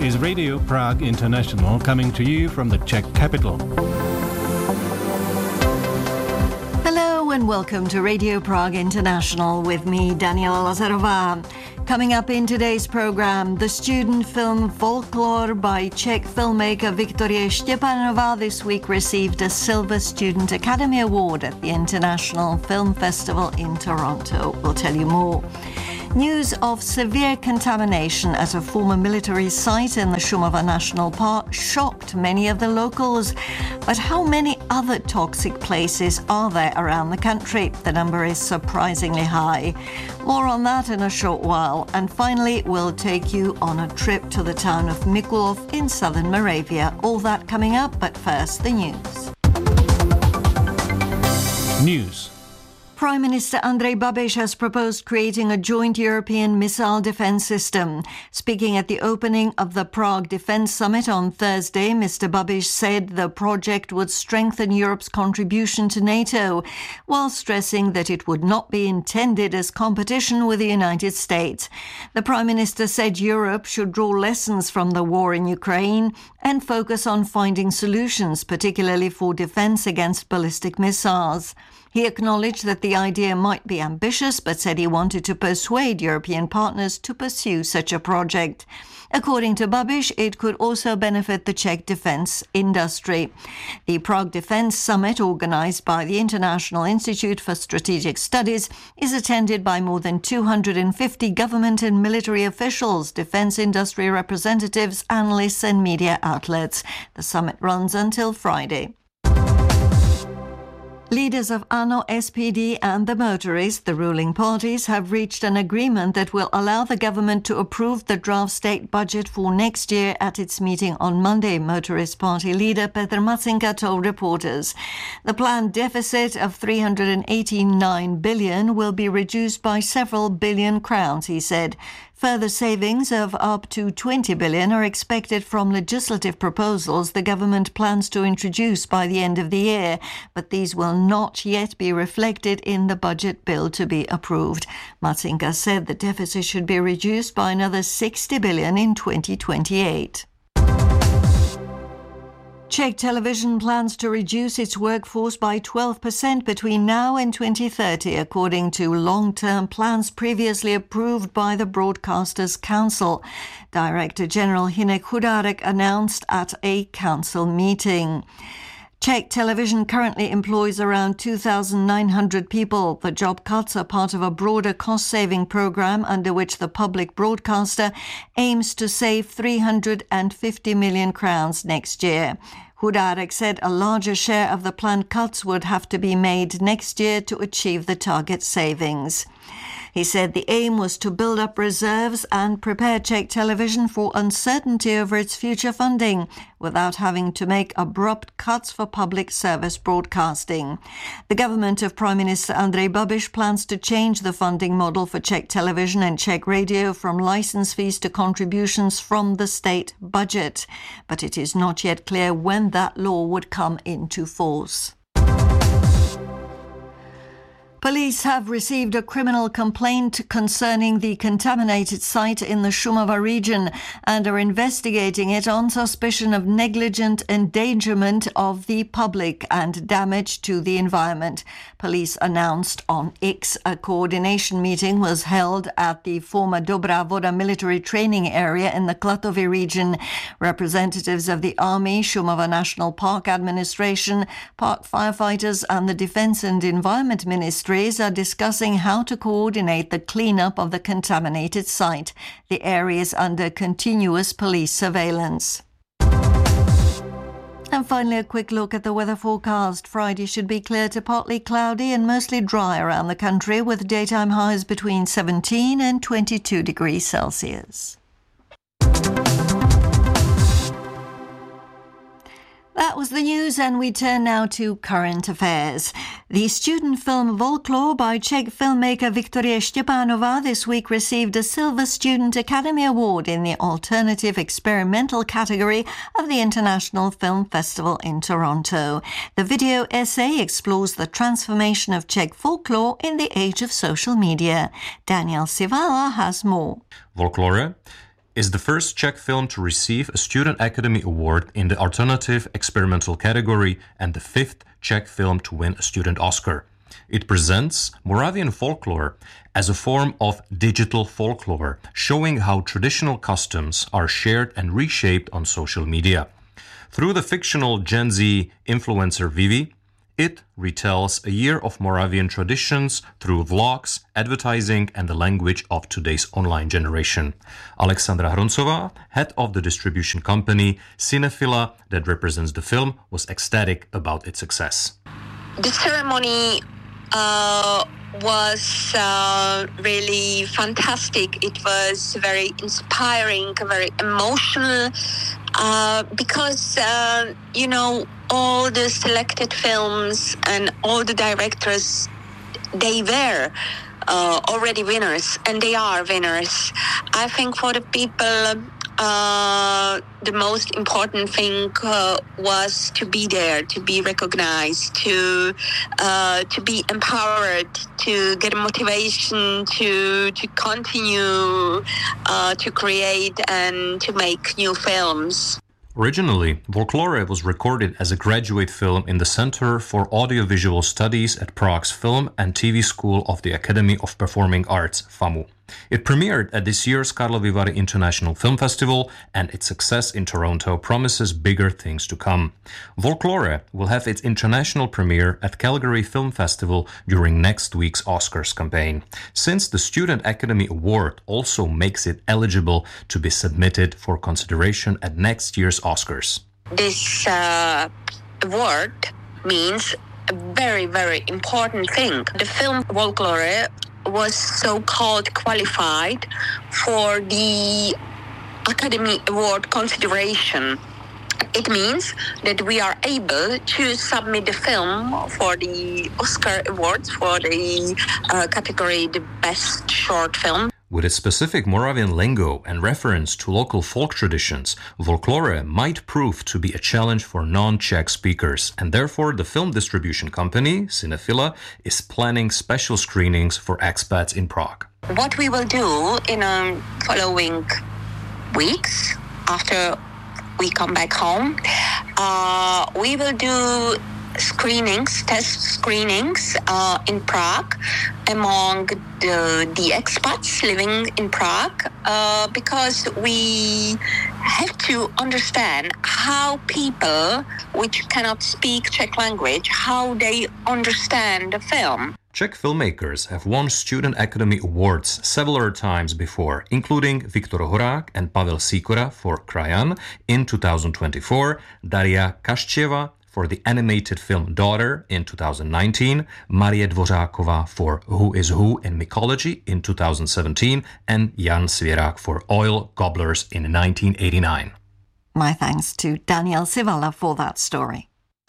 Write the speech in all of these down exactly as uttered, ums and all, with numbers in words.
is Radio Prague International, coming to you from the Czech capital. Hello and welcome to Radio Prague International with me, Daniela Lazarová. Coming up in today's program, the student film Folklore by Czech filmmaker Viktorie Štěpánová this week received a Silver Student Academy Award at the International Film Festival in Toronto. We'll tell you more. News of severe contamination at a former military site in the Šumava National Park shocked many of the locals. But how many other toxic places are there around the country? The number is surprisingly high. More on that in a short while. And finally, we'll take you on a trip to the town of Mikulov in southern Moravia. All that coming up, but first the news. News. Prime Minister Andrej Babiš has proposed creating a joint European missile defence system. Speaking at the opening of the Prague Defence Summit on Thursday, Mister Babiš said the project would strengthen Europe's contribution to NATO, while stressing that it would not be intended as competition with the United States. The Prime Minister said Europe should draw lessons from the war in Ukraine and focus on finding solutions, particularly for defence against ballistic missiles. He acknowledged that the idea might be ambitious, but said he wanted to persuade European partners to pursue such a project. According to Babiš, it could also benefit the Czech defence industry. The Prague Defence Summit, organised by the International Institute for Strategic Studies, is attended by more than two hundred fifty government and military officials, defence industry representatives, analysts and media outlets. The summit runs until Friday. Leaders of ANO, S P D and the Motorists, the ruling parties, have reached an agreement that will allow the government to approve the draft state budget for next year at its meeting on Monday, Motorist Party leader Petr Matzinka told reporters. The planned deficit of three hundred eighty-nine billion will be reduced by several billion crowns, he said. Further savings of up to twenty billion are expected from legislative proposals the government plans to introduce by the end of the year, but these will not yet be reflected in the budget bill to be approved. Matzinka said the deficit should be reduced by another sixty billion in twenty twenty-eight. Czech Television plans to reduce its workforce by twelve percent between now and twenty thirty, according to long-term plans previously approved by the Broadcasters' Council. Director General Hynek Chudárek announced at a council meeting. Czech Television currently employs around two thousand nine hundred people. The job cuts are part of a broader cost-saving program under which the public broadcaster aims to save three hundred fifty million crowns next year. Chudárek said a larger share of the planned cuts would have to be made next year to achieve the target savings. He said the aim was to build up reserves and prepare Czech Television for uncertainty over its future funding without having to make abrupt cuts for public service broadcasting. The government of Prime Minister Andrej Babiš plans to change the funding model for Czech Television and Czech Radio from license fees to contributions from the state budget. But it is not yet clear when that law would come into force. Police have received a criminal complaint concerning the contaminated site in the Šumava region and are investigating it on suspicion of negligent endangerment of the public and damage to the environment. Police announced on X a coordination meeting was held at the former Dobrá Voda military training area in the Klatovy region. Representatives of the Army, Šumava National Park Administration, park firefighters and the Defence and Environment Ministry are discussing how to coordinate the cleanup of the contaminated site. The area is under continuous police surveillance. And finally, a quick look at the weather forecast. Friday should be clear to partly cloudy and mostly dry around the country, with daytime highs between seventeen and twenty-two degrees Celsius. That was the news, and we turn now to current affairs. The student film Folklore by Czech filmmaker Viktorie Štěpánová this week received a Silver Student Academy Award in the Alternative Experimental category of the International Film Festival in Toronto. The video essay explores the transformation of Czech folklore in the age of social media. Daniel Sivala has more. Folklore is the first Czech film to receive a Student Academy Award in the Alternative Experimental category and the fifth Czech film to win a Student Oscar. It presents Moravian folklore as a form of digital folklore, showing how traditional customs are shared and reshaped on social media. Through the fictional Gen Z influencer Vivi, it retells a year of Moravian traditions through vlogs, advertising, and the language of today's online generation. Alexandra Hroncová, head of the distribution company Cinefila that represents the film, was ecstatic about its success. The ceremony uh, was uh, really fantastic. It was very inspiring, very emotional, uh, because, uh, you know, all the selected films and all the directors, they were uh, already winners, and they are winners. I think for the people, uh, the most important thing uh, was to be there, to be recognized, to uh, to be empowered, to get motivation to to continue uh, to create and to make new films. Originally, Folklore was recorded as a graduate film in the Center for Audiovisual Studies at Prague's Film and T V School of the Academy of Performing Arts, FAMU. It premiered at this year's Karlovy Vary International Film Festival, and its success in Toronto promises bigger things to come. Folklore will have its international premiere at Calgary Film Festival during next week's Oscars campaign, since the Student Academy Award also makes it eligible to be submitted for consideration at next year's Oscars. This uh, award means a very, very important thing. The film Folklore was so-called qualified for the Academy Award consideration. It means that we are able to submit the film for the Oscar Awards for the uh, category the Best Short Film. With its specific Moravian lingo and reference to local folk traditions, Folklore might prove to be a challenge for non-Czech speakers, and therefore the film distribution company, Cinefila, is planning special screenings for expats in Prague. What we will do in the following weeks, after we come back home, uh, we will do screenings, test screenings uh, in Prague among the, the expats living in Prague, uh, because we have to understand how people which cannot speak Czech language, how they understand the film. Czech filmmakers have won Student Academy Awards several times before, including Viktor Horák and Pavel Sikora for Krajan in two thousand twenty-four, Daria Kaščeva for the animated film Daughter in two thousand nineteen, Marie Dvořáková for Who is Who in Mycology in two thousand seventeen, and Jan Svěrák for Oil Gobblers in nineteen eighty-nine. My thanks to Daniel Sivala for that story.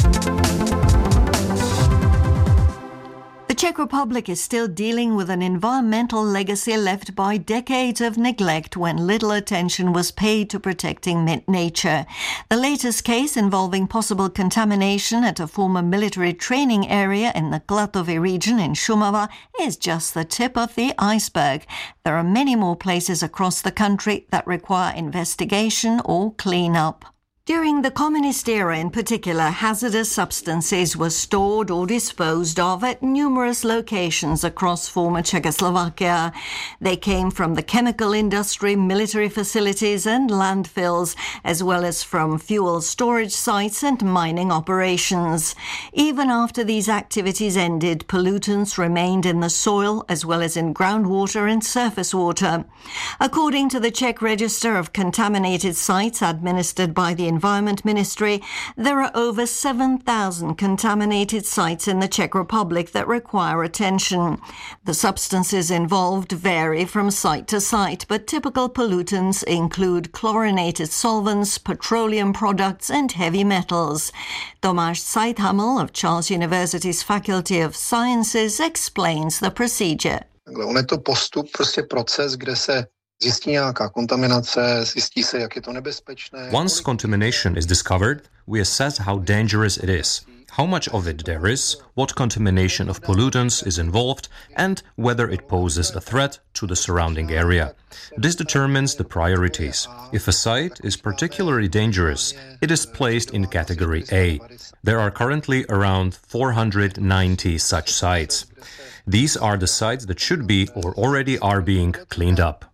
The Czech Republic is still dealing with an environmental legacy left by decades of neglect when little attention was paid to protecting nature. The latest case involving possible contamination at a former military training area in the Klatovy region in Šumava is just the tip of the iceberg. There are many more places across the country that require investigation or clean-up. During the communist era in particular, hazardous substances were stored or disposed of at numerous locations across former Czechoslovakia. They came from the chemical industry, military facilities and landfills, as well as from fuel storage sites and mining operations. Even after these activities ended, pollutants remained in the soil as well as in groundwater and surface water. According to the Czech Register of Contaminated Sites administered by the Environment Ministry, there are over seven thousand contaminated sites in the Czech Republic that require attention. The substances involved vary from site to site, but typical pollutants include chlorinated solvents, petroleum products and heavy metals. Tomáš Zeithaml of Charles University's Faculty of Sciences explains the procedure. On je to postup, prostě proces, kde se zjistí nějaká kontaminace, zjistí se, jak je to nebezpečné. Once contamination is discovered, we assess how dangerous it is, how much of it there is, what contamination of pollutants is involved, and whether it poses a threat to the surrounding area. This determines the priorities. If a site is particularly dangerous, it is placed in category A. There are currently around four hundred ninety such sites. These are the sites that should be or already are being cleaned up.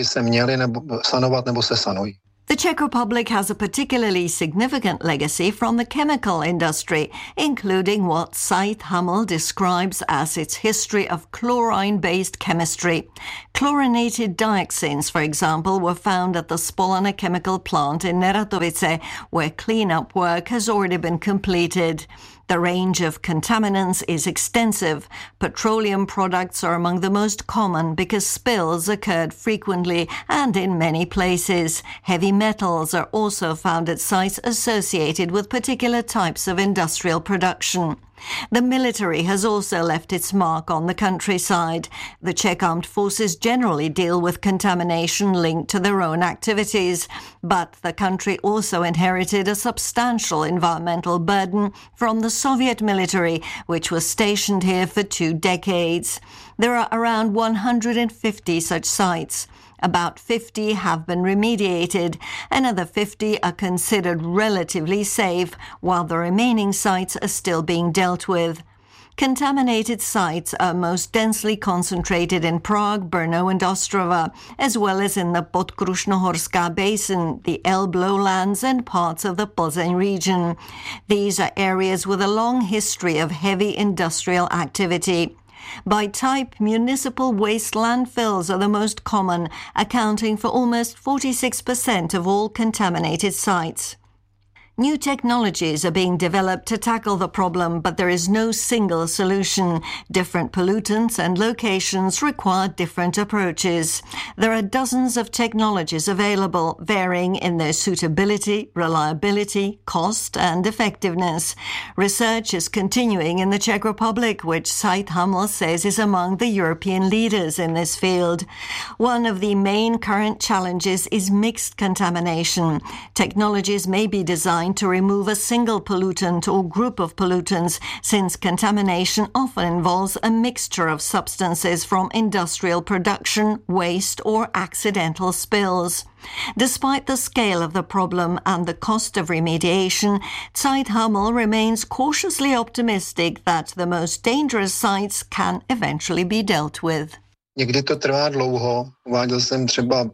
The Czech Republic has a particularly significant legacy from the chemical industry, including what Said Hamel describes as its history of chlorine-based chemistry. Chlorinated dioxins, for example, were found at the Spolana chemical plant in Neratovice, where cleanup work has already been completed. The range of contaminants is extensive. Petroleum products are among the most common because spills occurred frequently and in many places. Heavy metals are also found at sites associated with particular types of industrial production. The military has also left its mark on the countryside. The Czech armed forces generally deal with contamination linked to their own activities, but the country also inherited a substantial environmental burden from the Soviet military, which was stationed here for two decades. There are around one hundred fifty such sites. About fifty have been remediated. Another fifty are considered relatively safe, while the remaining sites are still being dealt with. Contaminated sites are most densely concentrated in Prague, Brno and Ostrava, as well as in the Podkrušnohorská basin, the Elbe lowlands and parts of the Plzeň region. These are areas with a long history of heavy industrial activity. By type, municipal waste landfills are the most common, accounting for almost forty-six percent of all contaminated sites. New technologies are being developed to tackle the problem, but there is no single solution. Different pollutants and locations require different approaches. There are dozens of technologies available, varying in their suitability, reliability, cost, and effectiveness. Research is continuing in the Czech Republic, which Said Hamel says is among the European leaders in this field. One of the main current challenges is mixed contamination. Technologies may be designed to remove a single pollutant or group of pollutants, since contamination often involves a mixture of substances from industrial production, waste, or accidental spills. Despite the scale of the problem and the cost of remediation, Said Hamel remains cautiously optimistic that the most dangerous sites can eventually be dealt with. Někdy to trvá dlouho. Uváděl jsem třeba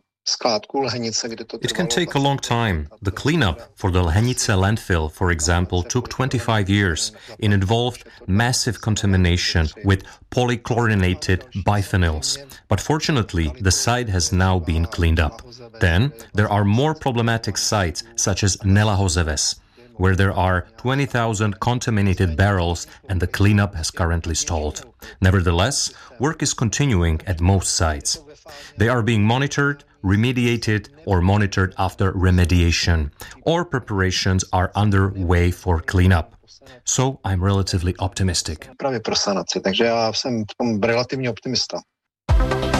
It can take a long time. The cleanup for the Lhenice landfill, for example, took twenty-five years. It involved massive contamination with polychlorinated biphenyls. But fortunately, the site has now been cleaned up. Then, there are more problematic sites, such as Nelahozeves, where there are twenty thousand contaminated barrels and the cleanup has currently stalled. Nevertheless, work is continuing at most sites. They are being monitored, remediated, or monitored after remediation, or preparations are underway for cleanup. So I'm relatively optimistic. Právě pro sanaci, takže já jsem v tom relativně optimista.